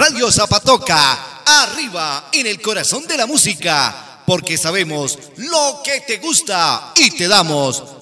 Radio Zapatoca, arriba en el corazón de la música, porque sabemos lo que te gusta y te damos